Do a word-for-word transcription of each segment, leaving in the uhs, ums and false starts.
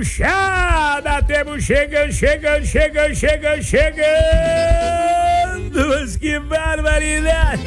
gauchada, temos chegando, chegando, chegando, chegando, chegando, mas que barbaridade.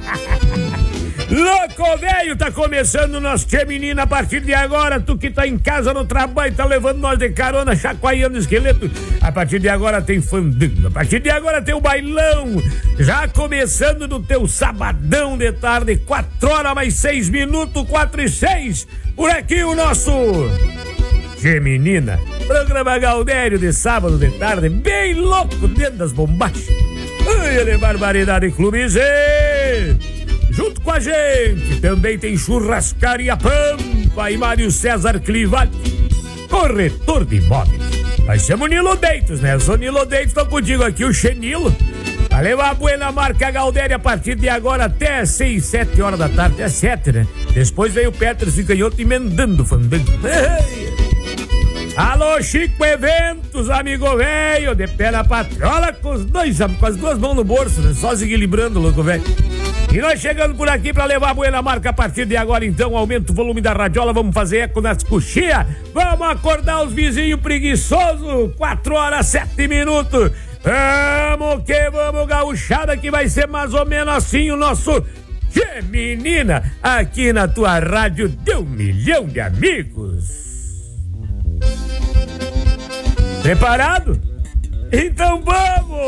Louco velho, tá começando o nosso Tchê Menina. A partir de agora, tu que tá em casa, no trabalho, tá levando nós de carona, chacoalhando o esqueleto. A partir de agora tem fandango, a partir de agora tem o bailão. Já começando no teu sabadão de tarde, quatro horas mais seis minutos, quatro e seis. Por aqui o nosso Tchê Menina, programa Gaudério de sábado de tarde, bem louco dentro das bombachas. Ai, de barbaridade, Clube Z. Junto com a gente também tem Churrascaria Pampa e Mário César Clivati, corretor de imóveis. Nós somos Nilo Deitos, né? Eu sou Nilo Deitos, tô contigo aqui, o Xenilo. Vai levar a buena marca Gaudéria a partir de agora até seis, sete horas da tarde, até sete, né? Depois vem o Petros e Canhoto emendando fandango. Alô, Chico Eventos, amigo velho, de pé na patrola, com, os dois, com as duas mãos no bolso, né? Só se equilibrando, louco velho. E nós chegando por aqui pra levar a buena marca a partir de agora, então, aumenta o volume da radiola, vamos fazer eco nas coxias, vamos acordar os vizinhos preguiçosos, quatro horas, sete minutos, vamos que vamos, gauchada, que vai ser mais ou menos assim o nosso Tchê Menina, aqui na tua rádio de um milhão de amigos. Preparado? Então vamos!